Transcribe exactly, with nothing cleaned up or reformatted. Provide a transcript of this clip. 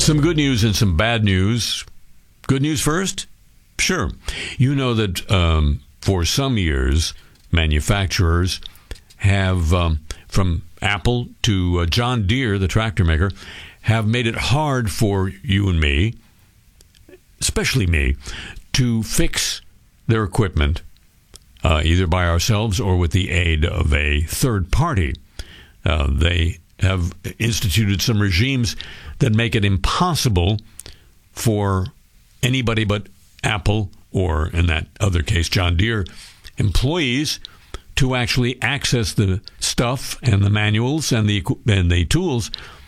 Some good news and some bad news. Good news first? Sure. You know that um, for some years, manufacturers have, um, from Apple to uh, John Deere, the tractor maker, have made it hard for you and me, especially me, to fix their equipment, uh, either by ourselves or with the aid of a third party. Uh, they have instituted some regimes that make it impossible for anybody but Apple, or in that other case, John Deere, employees to actually access the stuff and the manuals and the and the tools